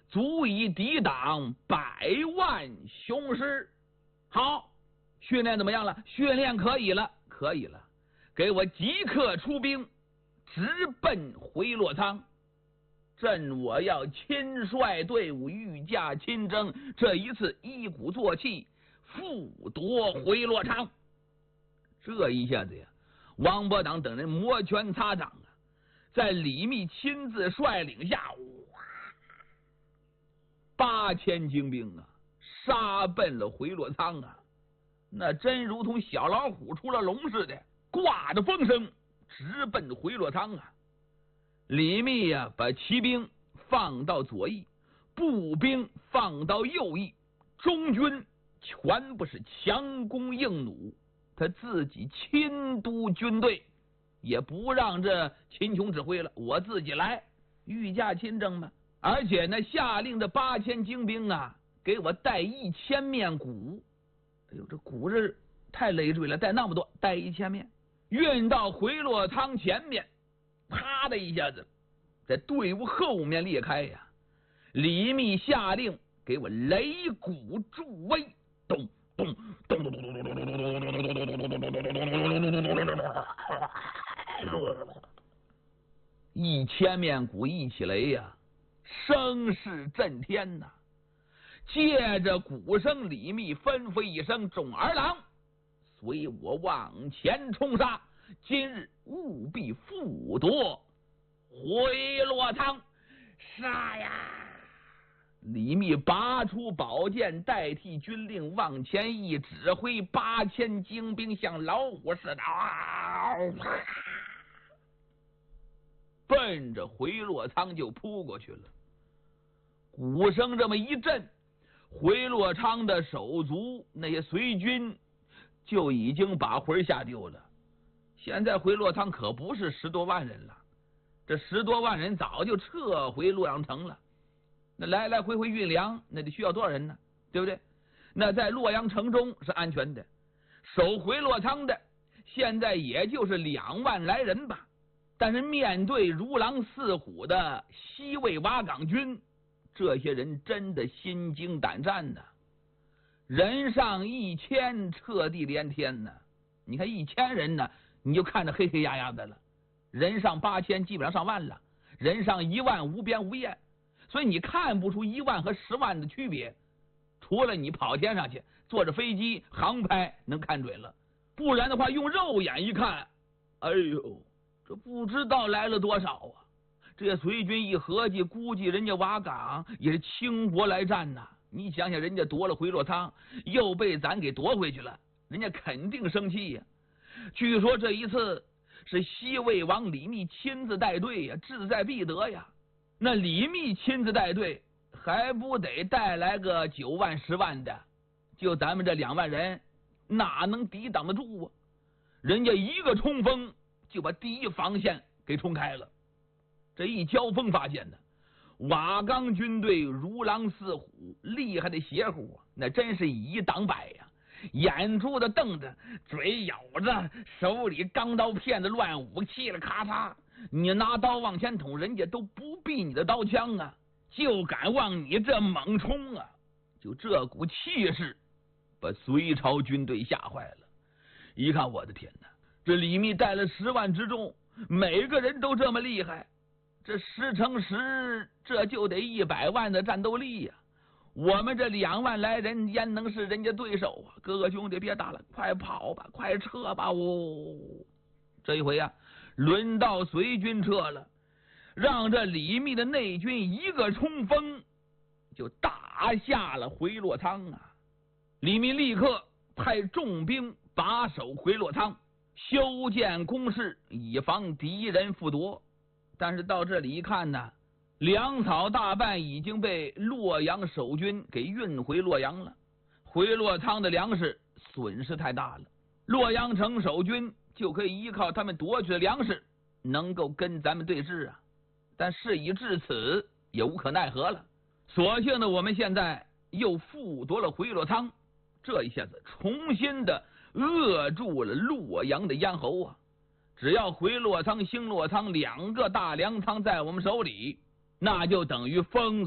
足以抵挡100万雄师。好，训练怎么样了？训练可以了，可以了。给我即刻出兵，直奔回洛仓。朕我要亲率队伍御驾亲征，这一次一鼓作气，复夺回洛仓。这一下子呀，王伯党等人摩拳擦掌啊，在李密亲自率领下，8000精兵啊，杀奔了回洛仓啊！那真如同小老虎出了笼似的，挂着风声直奔回洛仓啊！李密呀，把骑兵放到左翼，步兵放到右翼，中军全部是强弓硬弩，他自己亲督军队，也不让这秦琼指挥了，我自己来，御驾亲征嘛。而且呢，下令这8000精兵啊，给我带1000面鼓。哎呦，这鼓是太累赘了，带那么多，带1000面，运到回洛仓前面，啪的一下子，在队伍后面裂开呀！李密下令给我擂鼓助威，咚咚咚咚咚咚咚咚咚咚，1000面鼓一起擂呀，声势震天呐！借着鼓声，李密吩咐一声：“众儿郎，随我往前冲杀！今日务必复夺回洛仓！”杀呀！李密拔出宝剑，代替军令往前一指挥，8000精兵像老虎似的，奔着回洛仓就扑过去了。鼓声这么一震，回洛仓的手足那些随军就已经把魂吓丢了。现在回洛仓可不是10多万人了，这10多万人早就撤回洛阳城了。那来来回回运粮，那得需要多少人呢？对不对？那在洛阳城中是安全的，守回洛仓的现在也就是2万来人吧。但是面对如狼似虎的西魏瓦岗军，这些人真的心惊胆战呐，人上1000，彻地连天呐！你看1000人呢，你就看着黑黑压压的了；人上8000，基本上上万了；人上1万，无边无沿。所以你看不出1万和10万的区别，除了你跑天上去，坐着飞机航拍能看准了，不然的话用肉眼一看，哎呦，这不知道来了多少啊！这随军一合计，估计人家瓦岗也是倾国来战呐！你想想，人家夺了回洛仓，又被咱给夺回去了，人家肯定生气呀！据说这一次是西魏王李密亲自带队呀，志在必得呀。那李密亲自带队，还不得带来个9万10万的？就咱们这2万人，哪能抵挡得住啊？人家一个冲锋就把第一防线给冲开了。这一交锋发现呢，瓦岗军队如狼似虎，厉害的邪乎啊！那真是以挡百呀，眼珠子瞪着，嘴咬着，手里钢刀片子乱舞，气了咔嚓。你拿刀往前捅，人家都不避你的刀枪啊，就敢往你这猛冲啊！就这股气势，把隋朝军队吓坏了。一看，我的天哪，这李密带了10万之众，每个人都这么厉害，这10乘10，这就得100万的战斗力呀！我们这2万来人焉能是人家对手啊？哥哥兄弟别打了，快跑吧，快撤吧！这一回啊，轮到隋军撤了，让这李密的内军一个冲锋，就打下了回洛仓啊！李密立刻派重兵把守回洛仓，修建工事，以防敌人复夺。但是到这里一看呢，粮草大半已经被洛阳守军给运回洛阳了，回洛仓的粮食损失太大了，洛阳城守军就可以依靠他们夺取的粮食能够跟咱们对峙啊。但事已至此，也无可奈何了，所幸呢，我们现在又复夺了回洛仓，这一下子重新的扼住了洛阳的咽喉啊！只要回洛仓、兴洛仓2个大粮仓在我们手里，那就等于封